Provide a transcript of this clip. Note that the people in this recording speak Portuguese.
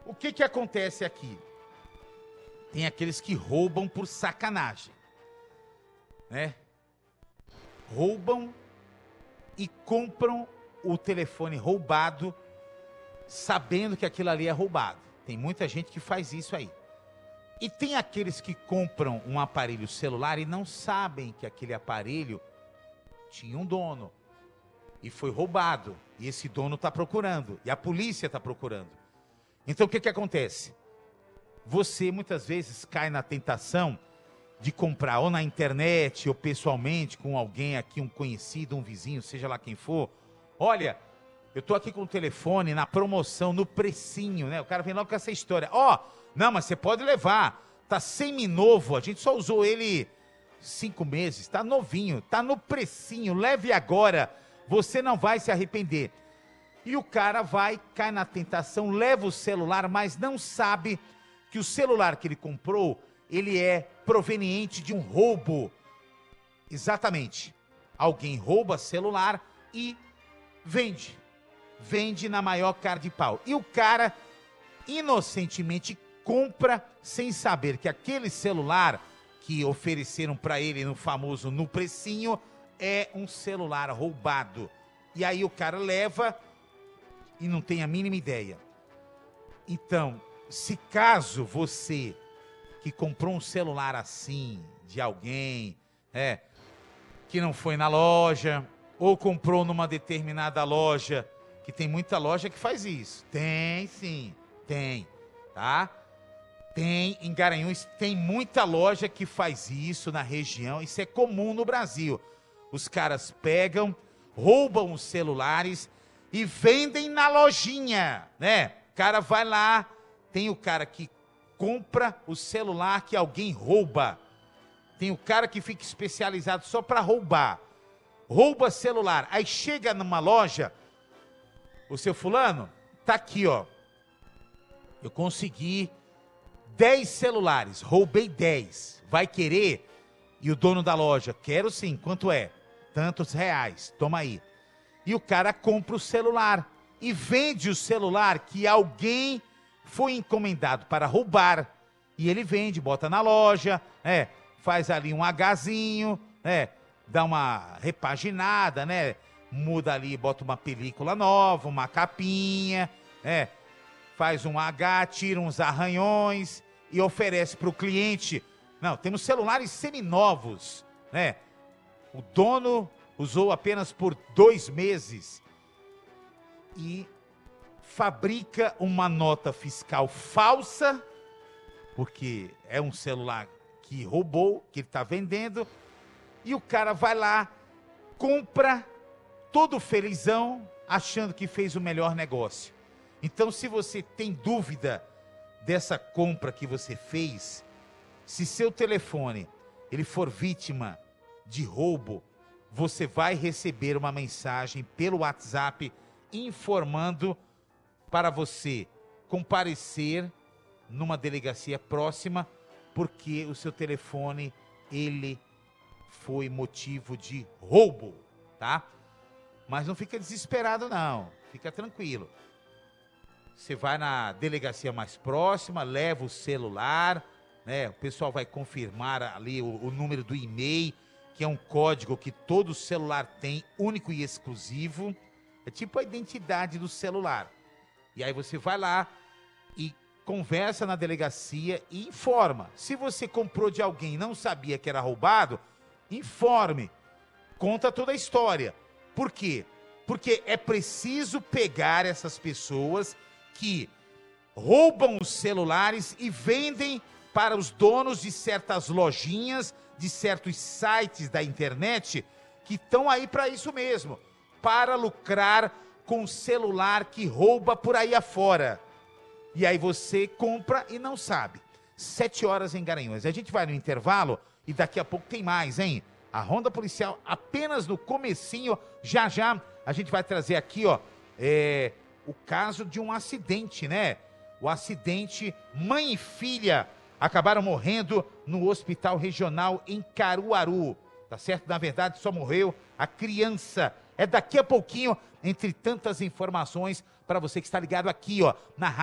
O que acontece aqui? Tem aqueles que roubam por sacanagem, né? Roubam e compram o telefone roubado, sabendo que aquilo ali é roubado. Tem muita gente que faz isso aí. E tem aqueles que compram um aparelho celular e não sabem que aquele aparelho tinha um dono e foi roubado. E esse dono está procurando, e a polícia está procurando. Então o que acontece? Você muitas vezes cai na tentação de comprar ou na internet ou pessoalmente com alguém aqui, um conhecido, um vizinho, seja lá quem for. Olha, eu tô aqui com o telefone na promoção, no precinho, né? O cara vem logo com essa história. Não, mas você pode levar. Tá semi-novo, a gente só usou ele 5 meses, tá novinho, tá no precinho, leve agora, você não vai se arrepender. E o cara cai na tentação, leva o celular, mas não sabe que o celular que ele comprou, ele é proveniente de um roubo. Exatamente. Alguém rouba celular e vende. Vende na maior cara de pau. E o cara, inocentemente, compra sem saber que aquele celular que ofereceram para ele no famoso no precinho é um celular roubado. E aí o cara leva e não tem a mínima ideia. Então, se caso você que comprou um celular assim de alguém, que não foi na loja, ou comprou numa determinada loja, que tem muita loja que faz isso. Tem sim, tem, tá? Tem, em Garanhuns, tem muita loja que faz isso na região, isso é comum no Brasil. Os caras pegam, roubam os celulares e vendem na lojinha, né? O cara vai lá, tem o cara que compra o celular que alguém rouba. Tem o cara que fica especializado só para roubar. Rouba celular. Aí chega numa loja, o seu fulano, tá aqui, ó. Eu consegui 10 celulares, roubei 10. Vai querer? E o dono da loja, quero sim, quanto é? Tantos reais, toma aí. E o cara compra o celular e vende o celular que alguém foi encomendado para roubar. E ele vende, bota na loja, faz ali um Hzinho, dá uma repaginada, muda ali, bota uma película nova, uma capinha, faz um H, tira uns arranhões e oferece para o cliente. Não, temos celulares seminovos, O dono usou apenas por 2 meses e fabrica uma nota fiscal falsa, porque é um celular que roubou, que ele está vendendo, e o cara vai lá, compra, todo felizão, achando que fez o melhor negócio. Então, se você tem dúvida dessa compra que você fez, se seu telefone ele for vítima de roubo, você vai receber uma mensagem pelo WhatsApp informando para você comparecer numa delegacia próxima, porque o seu telefone ele foi motivo de roubo, tá? Mas não fica desesperado não, fica tranquilo. Você vai na delegacia mais próxima, leva o celular, o pessoal vai confirmar ali o número do e-mail, que é um código que todo celular tem, único e exclusivo. É tipo a identidade do celular. E aí você vai lá e conversa na delegacia e informa. Se você comprou de alguém e não sabia que era roubado, informe. Conta toda a história. Por quê? Porque é preciso pegar essas pessoas que roubam os celulares e vendem para os donos de certas lojinhas, de certos sites da internet, que estão aí para isso mesmo, para lucrar com o celular que rouba por aí afora. E aí você compra e não sabe. 7 horas em Garanhuns. A gente vai no intervalo e daqui a pouco tem mais, hein? A Ronda Policial apenas no comecinho, já a gente vai trazer aqui, ó, o caso de um acidente, O acidente, mãe e filha acabaram morrendo no hospital regional em Caruaru, tá certo? Na verdade, só morreu a criança. É daqui a pouquinho, entre tantas informações, para você que está ligado aqui, ó, na rádio.